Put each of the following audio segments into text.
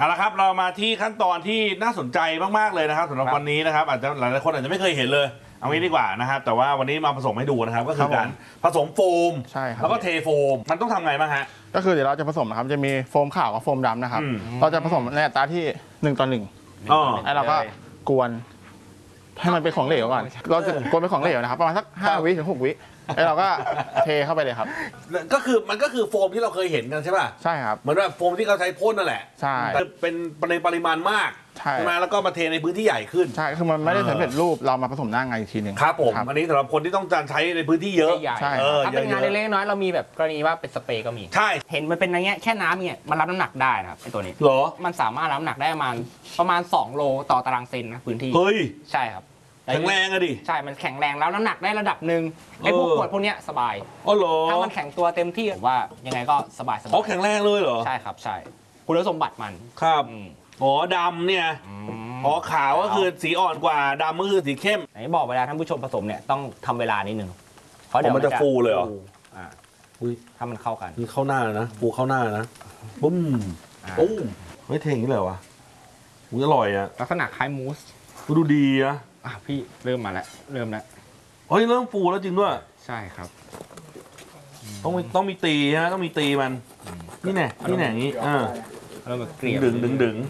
เอาละครับเรามาที่ขั้นตอนที่น่าสนใจมากๆเลยนะครับสำหรับวันนี้นะครับอาจจะหลายๆคนอาจจะไม่เคยเห็นเลยเอางี้ดีกว่านะครับแต่ว่าวันนี้มาผสมให้ดูนะครับก็คือการผสมโฟมใช่ครับแล้วก็เทโฟมมันต้องทำไงบ้างฮะก็คือเดี๋ยวเราจะผสมนะครับจะมีโฟมขาวกับโฟมดำนะครับเราจะผสมในอัตราที่1:1แล้วเราก็กวนให้มันเป็นของเหลวก่อนเราจะกวนเป็นของเหลวนะครับประมาณสัก5 วิถึง 6 วิแล้วเราก็เทเข้าไปเลยครับก็คือมันก็คือโฟมที่เราเคยเห็นกันใช่ป่ะใช่ครับเหมือนแบบโฟมที่เขาใช้พ่นนั่นแหละใช่แต่เป็นปริมาณมากใช่ไหมแล้วก็มาเทในพื้นที่ใหญ่ขึ้นใช่คือมันไม่ได้สำเร็จรูปเรามาผสมหน้างานอีกทีหนึ่งครับผมอันนี้สำหรับคนที่ต้องการใช้ในพื้นที่เยอะใช่ถ้าเป็นงานเล็กๆน้อยเรามีแบบกรณีว่าเป็นสเปรย์ก็มีใช่เห็นมันเป็นอย่างเงี้ยแค่น้ำเนี่ยมันรับน้ำหนักได้นะครับไอตัวนี้เหรอมันสามารถรับน้ำหนักได้ประมาณ2 โลต่อตารางเซนนะพื้นที่เฮ้ยใช่ครับแข็งแรงอะดิใช่มันแข็งแรงแล้วน้ำหนักได้ระดับหนึ่งไอพวกขวดพวกเนี้ยสบายอ๋อเหรอถ้ามันแข็งตัวเต็มที่ว่ายังไงก็สบายอ๋อแข็งแรงเลยเหรอใช่ครับใช่คุณสมบัติมันครับอ๋อดำเนี่ยอ๋อขาวก็คือสีอ่อนกว่าดำก็คือสีเข้มไหนบอกเวลาท่านผู้ชมผสมเนี่ยต้องทำเวลานิดนึงเพราะเดี๋ยวมันจะฟูเลยเหรอถ้ามันเข้ากันนี่เข้าหน้านะฟูเข้าหน้านะปุ้มปุ้มไม่เทอย่างนี้เลยวะอร่อยอะลักษณะคล้ายมูสดูดีนะพี่เริ่มมาแล้วเริ่มแล้วเฮ้ยเริ่มฟูแล้วจริงด้วยใช่ครับต้องมีตีฮะต้องมีตีมันนี่แน่อย่างนี้เริ่มเกลี่ยดึง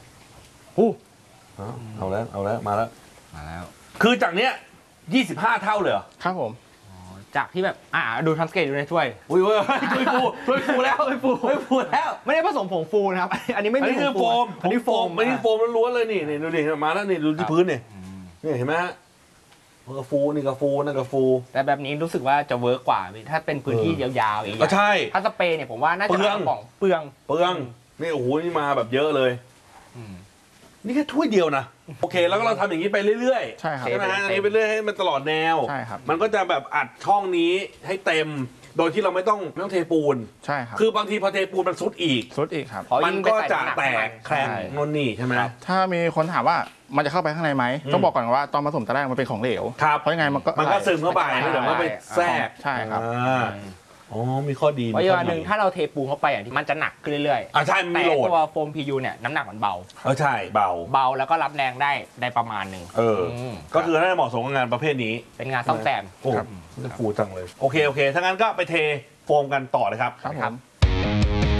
เอาแล้วมาแล้วคือจากเนี้ย25 เท่าเลยเหรอครับผมจากที่แบบดูทันสเกตอยู่ในถ้วยอุ้ยถ้วยฟูแล้วไม่ได้ผสมผงฟูนะครับอันนี้ไม่มีคือโฟมอันนี้โฟมล้วนๆเลยนี่ดูดิมาแล้วนี่ดูที่พื้นนี่เห็นไหมฮะกระฟูนี่กระฟูนั่นกระฟูแต่แบบนี้รู้สึกว่าจะเวิร์กกว่าถ้าเป็นพื้นที่ยาวๆอย่างเงี้ยใช่ถ้าสเปรย์เนี่ยผมว่าน่าจะเปลืองนี่โอ้โหนี่มาแบบเยอะเลยนี่แค่ถ้วยเดียวนะโอเคแล้วก็เราทำอย่างนี้ไปเรื่อยๆใช่ครับใช่ไหมอันนี้ไปเรื่อยให้มันตลอดแนวใช่ครับมันก็จะแบบอัดช่องนี้ให้เต็มโดยที่เราไม่ต้องเทปูนใช่ครับคือบางทีพอเทปูนมันซุดอีกครับมันก็จะแตกแคลงนนนี่ใช่ไหมถ้ามีคนถามว่ามันจะเข้าไปข้างในไหมต้องบอกก่อนว่าตอนผสมตอนแรกมันเป็นของเหลวเพราะยังไงมันก็ซึมเข้าไปเดี๋ยวมันไปแทรกใช่ครับอ๋อมีข้อดีเพราะอย่างหนึ่งถ้าเราเทปูนเข้าไปอย่างที่มันจะหนักขึ้นเรื่อยๆใช่แต่ตัวโฟม PU เนี่ยน้ำหนักมันเบาใช่เบาแล้วก็รับแรงได้ประมาณหนึ่งก็คือน่าจะเหมาะสมกับงานประเภทนี้เป็นงานซ่อมแซมจะฟูจังเลยโอเคถ้างั้นก็ไปเทโฟมกันต่อเลยครับ